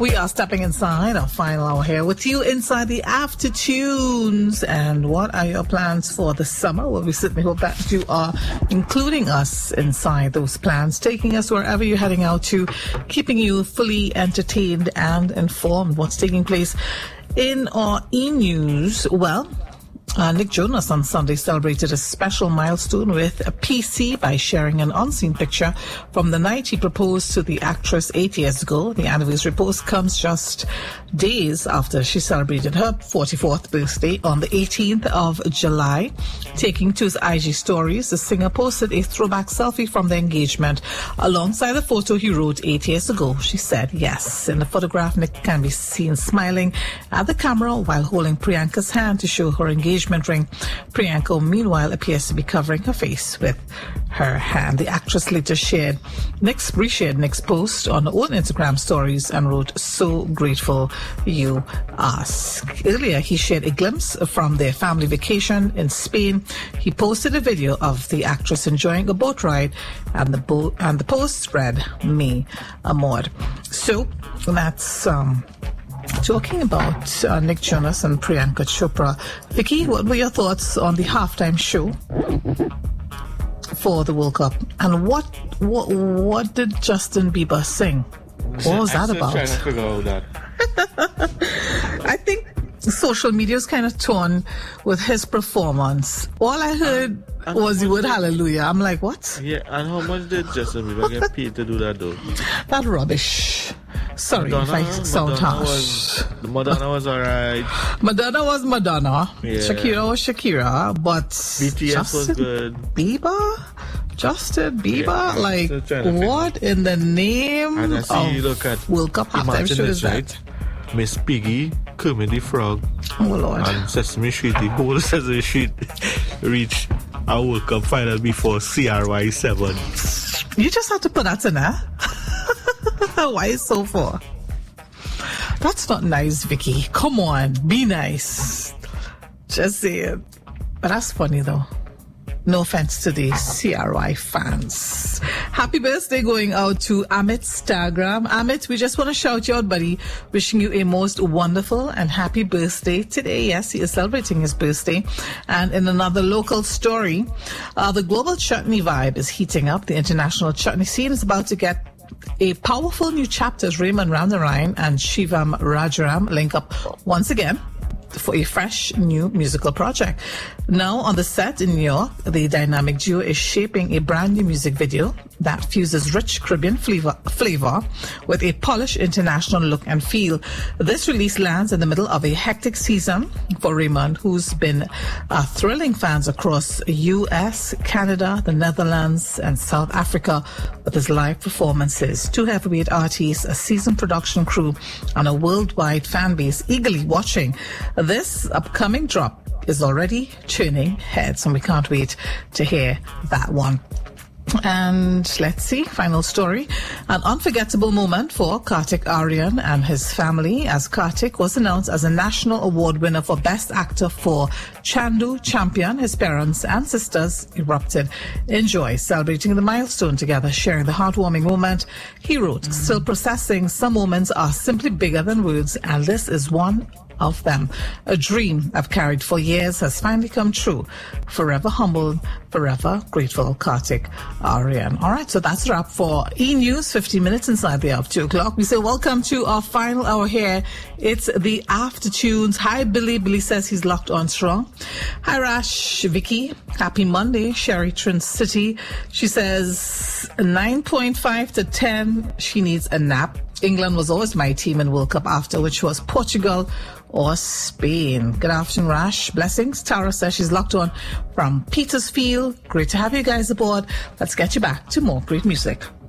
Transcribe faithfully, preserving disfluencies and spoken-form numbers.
We are stepping inside our final hour here with you inside the After Tunes. And what are your plans for the summer? Well, we certainly hope that you are including us inside those plans, taking us wherever you're heading out to, keeping you fully entertained and informed what's taking place in our e-news. Well, Uh, Nick Jonas on Sunday celebrated a special milestone with a P C by sharing an unseen picture from the night he proposed to the actress eight years ago. The anniversary post comes just days after she celebrated her forty-fourth birthday on the eighteenth of July. Taking to his I G stories, the singer posted a throwback selfie from the engagement. Alongside the photo he wrote eight years ago, she said yes. In the photograph, Nick can be seen smiling at the camera while holding Priyanka's hand to show her engagement ring. Priyanka, meanwhile, appears to be covering her face with her hand. The actress later shared Nick's, reshared Nick's post on her own Instagram stories and wrote, "So grateful you ask." Earlier, he shared a glimpse from their family vacation in Spain. He posted a video of the actress enjoying a boat ride, and the boat and the post read, "Me, Amor." So that's um. Talking about uh, Nick Jonas and Priyanka Chopra. Vicky, what were your thoughts on the halftime show for the World Cup? And what what what did Justin Bieber sing? What was that about? I'm trying to figure out that. I think social media is kind of torn with his performance. All I heard um, was the word hallelujah. I'm like, what? Yeah, and how much did Justin Bieber get paid to do that though? That rubbish. Sorry Madonna, if I sound Madonna harsh. Was, Madonna was alright. Madonna was Madonna. Yeah. Shakira was Shakira. But B T S Justin was good. Bieber? Justin Bieber? Yeah, like, what in the name and I see of you look at World Cup halftime show is that? Right? Miss Piggy, Kermit the Frog, oh Lord, and Sesame Street, the whole Sesame Street reached a World Cup final before C R Y seven. You just have to put that in there. Why is so for? That's not nice, Vicky. Come on, be nice. Just say it. But that's funny though. No offense to the C R Y fans. Happy birthday going out to Amit Stargram. Amit, we just want to shout you out, buddy. Wishing you a most wonderful and happy birthday today. Yes, he is celebrating his birthday. And in another local story, uh, the global chutney vibe is heating up. The international chutney scene is about to get a powerful new chapter as Raymond Randarain and Shivam Rajaram link up once again for a fresh new musical project. Now on the set in New York, the dynamic duo is shaping a brand new music video that fuses rich Caribbean flavor, flavor with a polished international look and feel. This release lands in the middle of a hectic season for Raymond, who's been uh, thrilling fans across U S, Canada, the Netherlands, and South Africa with his live performances. Two heavyweight artists, a seasoned production crew, and a worldwide fan base eagerly watching. This upcoming drop is already churning heads, and we can't wait to hear that one. And let's see, final story. An unforgettable moment for Kartik Aaryan and his family, as Kartik was announced as a national award winner for Best Actor for Chandu Champion. His parents and sisters erupted in joy, celebrating the milestone together, sharing the heartwarming moment. He wrote, "Still processing, some moments are simply bigger than words, and this is one of them. A dream I've carried for years has finally come true. Forever humbled, forever grateful, Kartik Aaryan." All right, so that's a wrap for E-News, fifty minutes inside the hour of two o'clock. We say welcome to our final hour here. It's the After Tunes. Hi, Billy. Billy says he's locked on strong. Hi, Rash, Vicky. Happy Monday. Sherry Trin City. She says nine point five to ten. She needs a nap. England was always my team in World Cup after, which was Portugal or Spain. Good afternoon, Rash. Blessings. Tara says she's locked on from Petersfield. Great to have you guys aboard. Let's get you back to more great music.